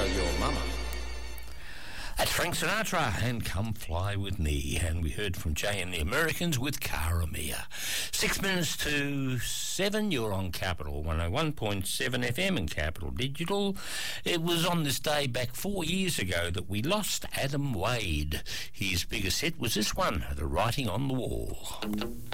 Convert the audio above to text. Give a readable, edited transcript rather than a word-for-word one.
Your Mama. That's Frank Sinatra and Come Fly With Me. And we heard from Jay and the Americans with Cara Mia. 6 minutes to 7, you're on Capital 101.7 FM and Capital Digital. It was on this day back 4 years ago that we lost Adam Wade. His biggest hit was this one, The Writing on the Wall.